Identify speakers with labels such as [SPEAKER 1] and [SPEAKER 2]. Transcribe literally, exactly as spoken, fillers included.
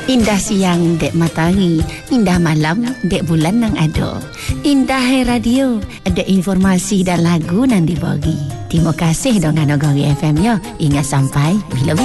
[SPEAKER 1] Indah siang dek matahari, indah malam dek bulan nang ado. Indah hai radio, ada informasi dan lagu nang dibagi. Terima kasih dengan Nagari F M ya. Ingat sampai bila